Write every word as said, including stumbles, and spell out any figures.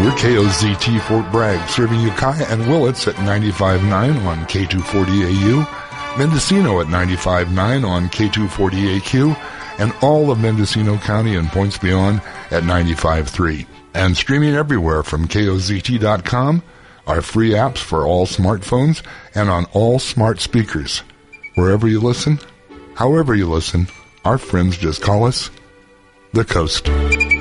We're K O Z T Fort Bragg, serving Ukiah and Willits at ninety-five point nine on K two forty A U, Mendocino at ninety-five point nine on K two forty A Q, and all of Mendocino County and points beyond at ninety-five point three. And streaming everywhere from K O Z T dot com, our free apps for all smartphones and on all smart speakers. Wherever you listen, however you listen, our friends just call us The Coast.